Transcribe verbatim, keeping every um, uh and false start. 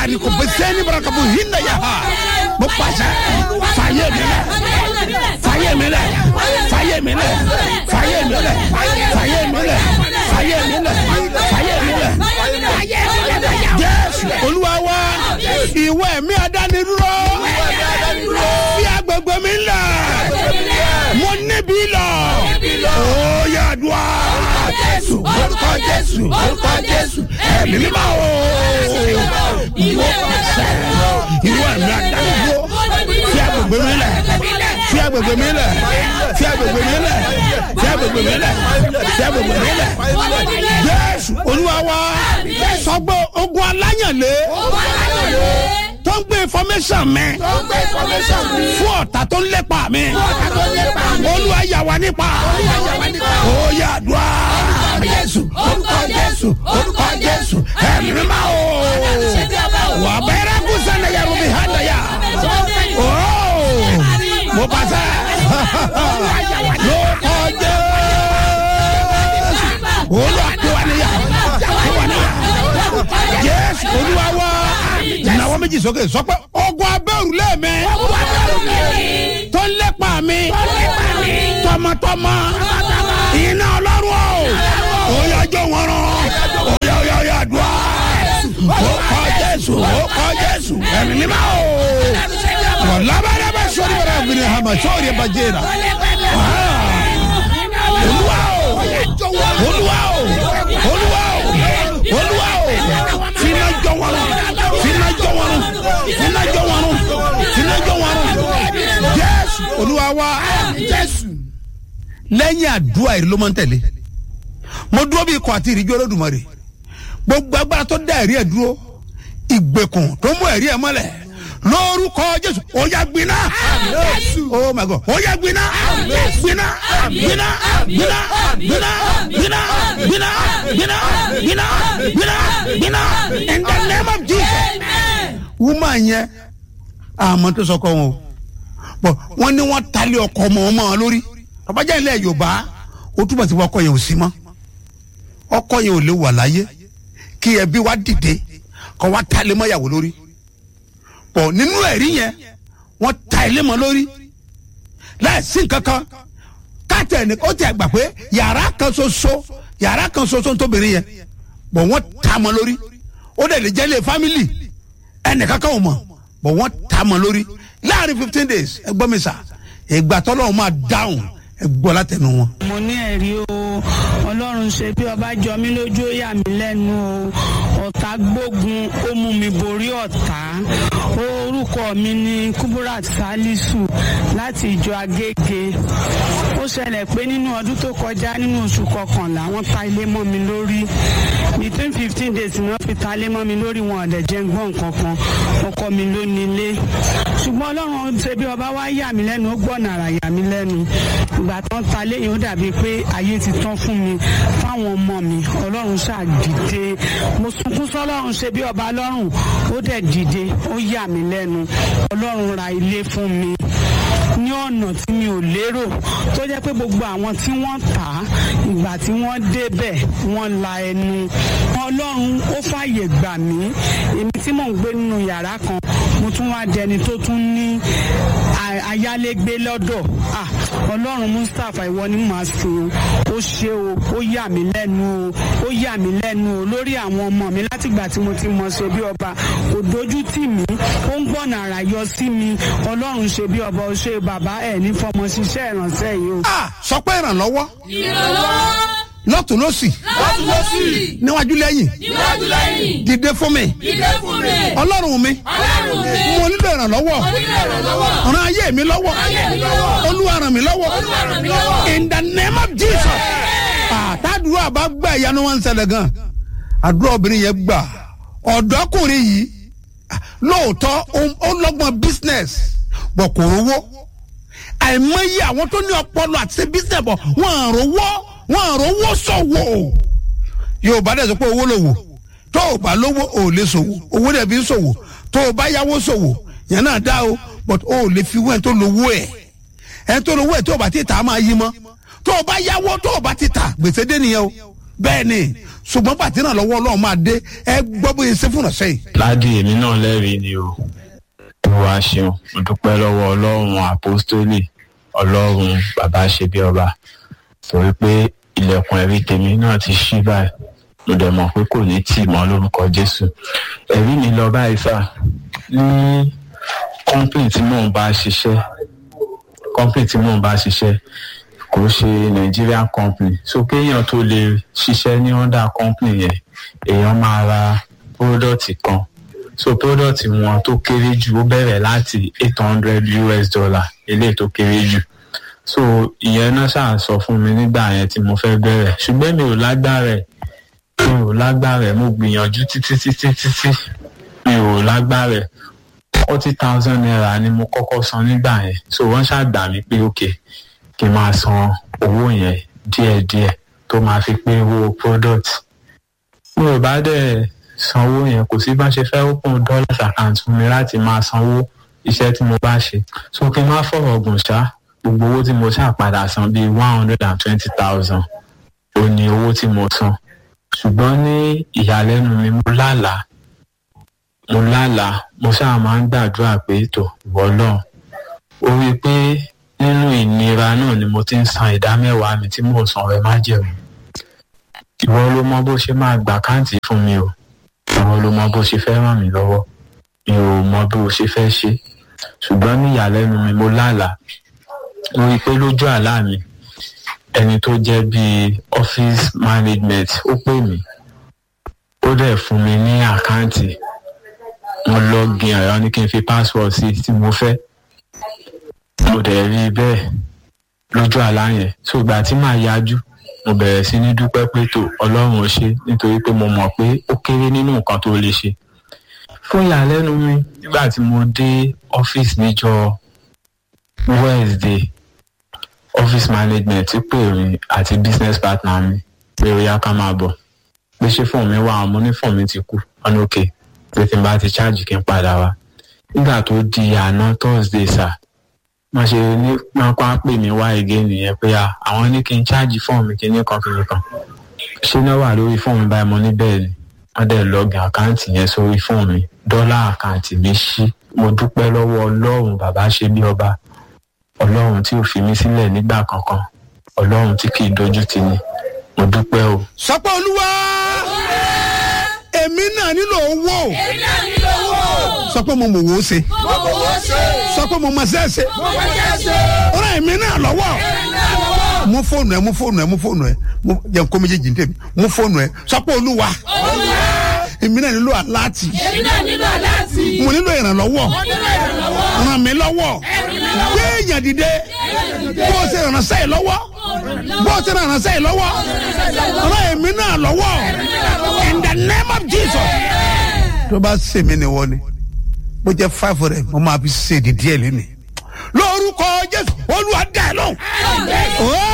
Mari ko beseni barakabu hinda ya ha. Mo pàṣẹ. Fàyè mi lẹ̀. Fàyè mi lẹ̀. Fàyè mi lẹ̀. Fàyè mi lẹ̀. Fàyè mi lẹ̀. Fàyè mi lẹ̀. Fàyè mi lẹ̀. Jésù Olúwa wa. Ìwọ ẹ̀mí adánidúró. Bí agbègbè mi lẹ̀. Mo níbi lọ. Ó yá dùá. Jésù orúkọ Jésù orúkọ Jésù ẹ̀mí mímọ́ o. Ìwọ pàṣẹ. Ìwọ ẹ̀mí adánidúró. Bí agbègbè mi lẹ̀. Bí agbègbè mi lẹ̀. Bí agbègbè mi lẹ̀. Bí agbègbè mi lẹ̀. Bí agbègbè mi lẹ̀. Jésù Olúwa wa. Sọ pé ogun aláyànlé. Tó ń gbé information mi. Fún ọ̀tá tó ń lépa mi. Olúwa yà wá nípa. Ó yá àdúrà. Jésù orúkọ Jésù orúkọ Jésù ẹ̀mí mímọ́ o. Wà á bẹ̀rẹ̀ kú sẹ́lẹ̀ yà rúbi hàdà yà. Mo pàṣẹ. Lórúkọ Jésù. Olúwa kó wa níyà. Kó wa níyà. Jésù Olúwa wa. Ìnáwó méjì sókè sọ pé ogun abẹ́rù lẹ́ẹ̀mẹ́. Tó ń lépa mi. Tọmọtọmọ. Iná Ọlọ́run o. Oya jọ wọn rán. Oya oya oya dùá. Ó kọ Jésù ó kọ Jésù ẹ̀mí mímọ́ o. Wàlábàlábà sọ́ni bẹ̀rẹ̀ àgbìnrin hàmà sọ́ọ̀rì ẹ̀ bàjẹ́ rà. Olúwa o. Olúwa o. Olúwa o. Olúwa o. Fina jọ wọn rán. Fina jọ wọn rán. Fina jọ wọn rán. Fina jọ wọn rán. Jésù Olúwa wa. Jésù. Lẹ́yìn àdúrà ìrì ló máa ń tẹ̀lé. Mo dúró bí ikọ̀ àti ìrìjọ́ Olódùmarè. Gbogbo agbára tó dá ẹ̀rí ẹ̀ dúró. Ìgbèkùn tó mú ẹ̀rí ẹ̀ mọ́lẹ̀. Lórúkọ Jésù ó yá gbiná. Oh my God ó yá gbiná. Gbiná gbiná gbiná gbiná gbiná gbiná gbiná gbiná gbiná gbiná in the name of Jesus. Woman yẹn àmọ́ tó sọ kọ́ wọn o. Bọ̀ wọ́n ní wọ́n talé ọkọ̀ ọmọ ọmọ wọn lórí. Ọbàjẹ́ ilẹ̀ Yorùbá ó túbọ̀ sí ọkọ̀ yẹn ò sí mọ́. Ọkọ̀ yẹn ò lè wà láyé kí ẹbí wa dìde kọ́ wa talé mọ́ ìyàwó lórí. Pọ̀ nínú ẹ̀rí yẹn wọ́n ta ilé mọ́ lórí láìsí nǹkankan káàtẹ̀ ní ó ti àgbà pé yàrá kan ṣoṣo yàrá kan ṣoṣo tóbìnrin yẹn pọ̀ wọ́n ta mọ́ lórí ó dẹ̀ lè jẹ́ ilé fámìlì ẹnìkankan ò mọ̀ pọ̀ wọ́n ta mọ́ lórí láàrin fifteen days ẹ gbọ́ mi sà ìgbà tọ́lọ́run máa dáhùn ẹ gbọ́ látẹnu wọn. Mo ní ẹ̀rí o Ọlọ́run ṣe bí ọba jọ mí lójú ó yà mí lẹ́nu o ọ̀tá gbógun ó mú mi borí ọ̀tá. Orúkọ mi ni Kuburat Salisu láti ìjọ Agége. Ó ṣẹlẹ̀ pé nínú ọdún tó kọjá nínú oṣù kọkànlá wọ́n ta ilé mọ́ mi lórí. Between fifteen days ni wọ́n fi ta ilé mọ́ mi lórí, wọn ọ̀dẹ̀ jẹ́ ń gbọ́ nǹkan kan. Ọkọ mi ló nílé. Ṣùgbọ́n Ọlọ́run ṣe bí ọba wá yà mí lẹ́nu ó gbọ́nà àrà yà mí lẹ́nu. Ìgbà tán ta ilé yìí ó dàbí pé ayé ti tán fún mi fáwọn ọmọ mi. Ọlọ́run ṣáà dìde. Mo sunkún sọ́lọ́run ṣe bí ọba lọ́rùn ó dẹ̀ dìde ó yà mí lẹ́nu. Ọlọ́run ra ilé fún mi ní ọ̀nà tí mi ò lérò tó jẹ́ pé gbogbo àwọn tí wọ́n tà á ìgbà tí wọ́n débẹ̀ wọ́n la ẹnu. Ọlọ́run ó fàyè gbà mí. Èmi tí mò ń gbé nínú yàrá kan mo tún wá dẹni tó tún ní ayálégbé lọ́dọ̀. Ah, Ọlọ́run Mustapha ìwọ ni màá sìn ó ṣe o ó yà mí lẹ́nu o ó yà mí lẹ́nu o lórí àwọn ọmọ mi látìgbà tí mo ti mọ̀ ṣe bí ọba kò dojú tì mí ó ń gbọ̀nà àrà yọ sí mi. Ọlọ́run ṣe bí ọba ó ṣe bàbá ẹ̀ ní fọmọ ṣiṣẹ́ ìrànṣẹ́ yìí o. Ah, sọ pé ìrànlọ́wọ́. Ìrànlọ́wọ́. Lọ́tùn lósì. Lọ́tùn lósì. Níwájú lẹ́yìn. Níwájú lẹ́yìn. Dìde fún mi. Dìde fún mi. Ọlọ́run mi. Ọlọ́run mi. Mo nílò ìrànlọ́wọ́. Mo nílò ìrànlọ́wọ́. Ràn ayé mi lọ́wọ́. Ayé mi lọ́wọ́. Olúwa ràn mí lọ́wọ́. Olúwa ràn mí lọ́wọ́. In the name of Jesus. Àtàdúrà bá gbà ìyanu wọn ń ṣẹlẹ̀ gan. Àdúrà obìnrin yẹn gbà. Ọ̀dọ́kùnrin yìí lóòótọ́ ó lọ́gbọ́n business bọ̀ kò rówó. Àìmọye àwọn tó ní ọpọlọ àti ṣe business bọ̀ wọ́n à rówó wọ́n à rówó ṣòwò. Yorùbá dẹ̀ sọ pé owó lòwò. Tó o bá lówó o lè ṣòwò. Owó dẹ̀ fi ń ṣòwò. Tó o bá yáwó ṣòwò yẹn náà dá o but o lè fi wẹ́n tó lówó ẹ̀. Ẹ̀ tó lówó ẹ̀ tó o bá ti tà á máa yí mọ́. Tó o bá yáwó tó o bá ti tà gbèsè dé nìyẹn o. bẹ́ẹ̀ ni ṣùgbọ́n pàtí náà lọ́wọ́ ọlọ́run máa dé ẹ gbọ́ bóyá ṣe fún ọ̀sẹ̀ yìí. Ládì èmi náà lẹ́rìí ni o olúwa ṣeun mo dúpẹ́ lọ́wọ́ ọlọ́run àpọ́stólì ọlọ́run bàbá ṣe bí ọba torí pé ilẹ̀kùn ẹ̀rí tèmi náà ti ṣí báyìí mo dẹ̀ mọ̀ pé kò ní tì mọ́ lórúkọ Jésù. Ẹ̀rí mi lọ báyìí sà ní kọ́ńpìnì tí mò ń bá ṣiṣẹ́ kọ́ńpìnì tí mò ń bá ṣiṣẹ́ kò ṣe Nigerian company so kéèyàn tó lè ṣiṣẹ́ ní under company yẹn èèyàn máa ra product kan so product wọn tó kéré jù ó bẹ̀rẹ̀ láti eight hundred U S dollar eléyìí tó kéré jù so ìyẹn náà ṣáà sọ fún mi nígbà yẹn tí mo fẹ́ bẹ̀rẹ̀ ṣùgbọ́n mi ò lágbára ẹ̀ mi ò lágbára ẹ̀ mo gbìyànjú títí títí títí mi ò lágbára ẹ̀ forty thousand naira ni mo kọ́kọ́ san nígbà yẹn so wọ́n ṣàgbà mí pé okay kí n máa san owó yẹn díẹ̀díẹ̀ tó máa fi pé owó product. Mi ò bá dẹ̀ sanwó yẹn kò sí bá ṣe fẹ́ open dollars account fún mi láti máa sanwó iṣẹ́ tí mo bá ṣe. So kí n má fọ̀rọ̀ gùn ṣá gbogbo owó tí mo ṣá padà san bíi one hundred and twenty thousand ó ní owó tí mo san. Ṣùgbọ́n ní ìyàlẹ́nu mi mo lálàá mo lálàá mo ṣáà máa ń gbàdúrà pé tó ìwọ náà ó rí i pé nínú ìnira náà ni mo ti ń san ìdá mẹ́wàá mi tí mò ń san rẹ̀ má jẹ̀mú. Ìwọ ló mọ bó ṣe máa gbà káǹtì fún mi o. Ìwọ ló mọ bó ṣe fẹ́ ràn mí lọ́wọ́. Mi ò mọ bí o ṣe fẹ́ ṣe. Ṣùgbọ́n ní ìyàlẹ́nu mi mo lálàá. Mo rí i pé lójú àlá mi ẹni tó jẹ́ bíi office management ó pè mí. Ó dẹ̀ fún mi ní àkáǹtì. Mo login ẹ̀rọ ní kí n fi password sí tí mo fẹ́. Mo dẹ̀ rí bẹ́ẹ̀ lójú àlá yẹn so ìgbà tí màá yájú mo bẹ̀rẹ̀ sí ní dúpẹ́ pé tó ọlọ́run ó ṣe nítorí pé mo mọ̀ pé ó kéré nínú nǹkan tó lè ṣe. Fún ìyàlẹ́nu mi nígbà tí mo dé ọ́fíìsì níjọ́ Wednesday office management pè mí àti business partner mi pé ó yá ká máa bọ̀ pé ṣé fóònù mi wà mo ní fóònù mi ti kú ọ̀nà òkè pé tí n bá ti charge kí n padà wá. Nígbà tó di àná Thursday sà wọ́n ṣe ní wọ́n pa pè mí wá again nìyẹn pé àwọn ní kí n ṣáàjì fóònù mi kí ní kan kí ní kan ṣé náà wà lórí fóònù mi báyìí mo ní bẹ́ẹ̀ ni wọ́n dẹ̀ lọ́ọ̀gì àkáǹtì yẹn sórí fóònù mi dọ́là àkáǹtì mi ṣí. Mo dúpẹ́ lọ́wọ́ ọlọ́run bàbá ṣe bí ọba ọlọ́run tí ò fi mí sílẹ̀ nígbà kankan ọlọ́run tí kì í dojú tì ní mo dúpẹ́ o. Sọ pé olúwa èmi náà nílò owó. Èmi náà nílò owó. Sọ pé mo mọ̀ wò ó ṣe. Mo mọ̀ wò ó ṣe. Sọ pé mo mọ̀ ṣe é ṣe. Mo mọ̀ ṣe é ṣe. Ọ̀rọ̀ èmi náà lọ́wọ́. Èmi náà lọ́wọ́. Mú fóònù ẹ mú fóònù ẹ mú fóònù ẹ jẹ́ kó méjèèjì ní tèmi mú fóònù ẹ sọ pé olúwa Olúwa. èmi náà nílò aláàtì. Èmi náà nílò aláàtì. Mo nílò ìrànlọ́wọ́. Mo nílò ìrànlọ́wọ́. Ràn mí lọ́wọ́. Gbé èèyàn dìde bó o ṣe rànṣẹ́ yìí lọ́wọ́ bó o ṣe rànṣẹ́ yìí lọ́wọ́ ràn èmi náà lọ́wọ́ in the name of Jesus. Tó bá ṣèmi ni wọ́n ni bó jẹ́ five rẹ̀ mo máa fi ṣe ìdí díẹ̀ lónìí lórúkọ Jésù Olúwa dá ẹ lóhùn.